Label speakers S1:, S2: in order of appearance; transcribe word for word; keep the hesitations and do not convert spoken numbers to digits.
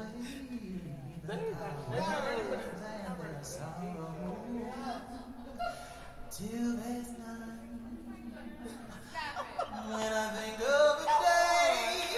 S1: They not, they're not ready for this.
S2: Till there's none.